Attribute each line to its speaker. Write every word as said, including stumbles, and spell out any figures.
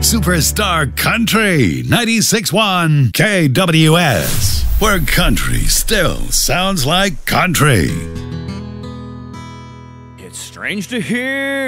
Speaker 1: Superstar Country ninety-six point one K W S, where country still sounds like country.
Speaker 2: It's strange to hear